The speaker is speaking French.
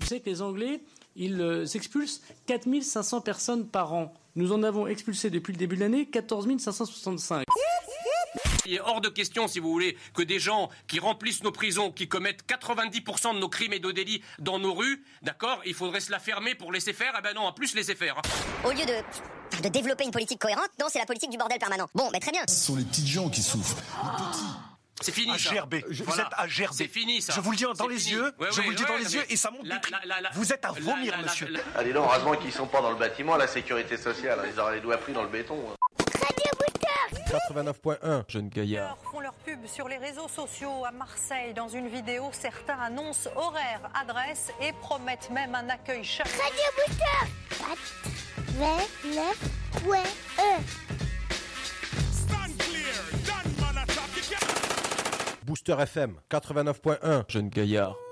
Vous savez que les Anglais, ils expulsent 4500 personnes par an. Nous en avons expulsé depuis le début de l'année 14 565. Il est hors de question, si vous voulez, que des gens qui remplissent nos prisons, qui commettent 90% de nos crimes et de délits dans nos rues, d'accord, il faudrait se la fermer pour laisser faire. Eh ben non, en plus laisser faire. Au lieu de développer une politique cohérente, non, c'est la politique du bordel permanent. Bon, mais très bien. Ce sont les petites gens qui souffrent. Les petits. C'est fini, ça. Gerbé. Vous êtes à gerber. C'est fini, ça. Je vous le dis dans les yeux. Je vous le dis dans les yeux et ça monte des cris. Vous êtes à vomir, monsieur. Allez, non, heureusement qu'ils sont pas dans le bâtiment, la sécurité sociale. Ils auraient les doigts pris dans le béton. 89.1, jeune gaillard. Font leur pub sur les réseaux sociaux à Marseille. Dans une vidéo, certains annoncent horaire, adresse et promettent même un accueil chaleureux. Radio Booster FM 89.1, jeune gaillard.